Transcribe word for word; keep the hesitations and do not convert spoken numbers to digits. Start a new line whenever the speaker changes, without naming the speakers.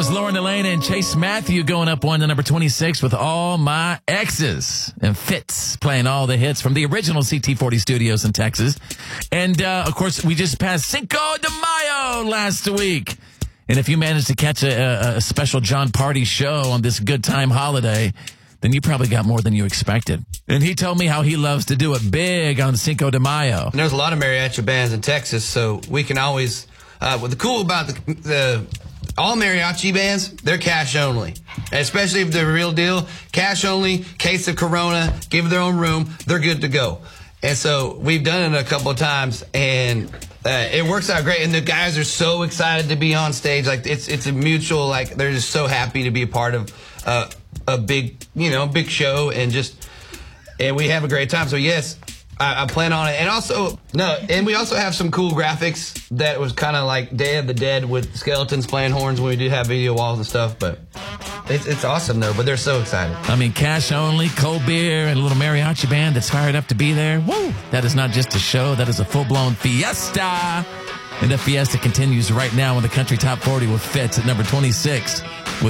was Lauren Elena and Chase Matthew going up one to number twenty-six with All My Exes. And Fitz playing all the hits from the original C T forty studios in Texas. And, uh, of course, we just passed Cinco de Mayo last week. And if you managed to catch a, a special John Party show on this good time holiday, then you probably got more than you expected. And he told me how he loves to do it big on Cinco de Mayo.
And there's a lot of mariachi bands in Texas, so we can always... Uh, what the cool about the, the all mariachi bands, they're cash only. And especially if they're real deal, cash only, case of Corona, give their own room, they're good to go. And so we've done it a couple of times, and uh, it works out great. And the guys are so excited to be on stage. Like it's it's a mutual, like they're just so happy to be a part of uh, a big, you know, big show, and just and we have a great time. So yes, I, I plan on it. And also no, and we also have some cool graphics that was kind of like Day of the Dead with skeletons playing horns when we did have video walls and stuff. But it's it's awesome though. But they're so excited.
I mean, cash only, cold beer, and a little mariachi band that's fired up to be there. Woo! That is not just a show. That is a full-blown fiesta. And the fiesta continues right now in the Country Top forty with Fitz at number twenty-six. With